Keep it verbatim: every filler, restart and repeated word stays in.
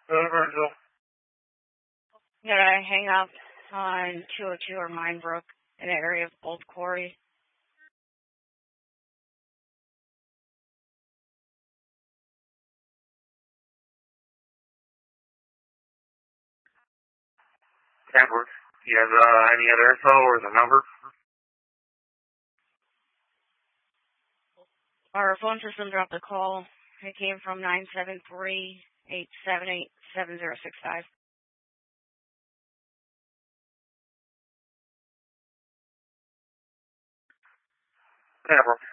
Virgil. Gotta hang up on two oh two or Minebrook in the area of Old Quarry. Edward. Do you have uh, any other info or the number? Our phone system dropped a call. It came from nine seven three, eight seven eight, seven zero six five. Edward.